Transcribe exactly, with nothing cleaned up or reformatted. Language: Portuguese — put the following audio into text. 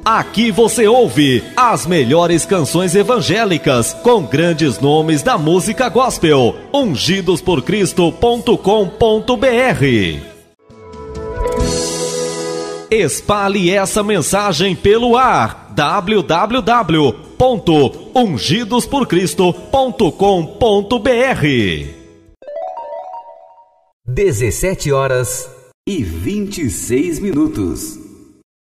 Aqui você ouve as melhores canções evangélicas com grandes nomes da música gospel. ungidos por cristo ponto com ponto b r. Espalhe essa mensagem pelo ar. w w w ponto ungidos por cristo ponto com ponto b r. dezessete horas e vinte e seis minutos.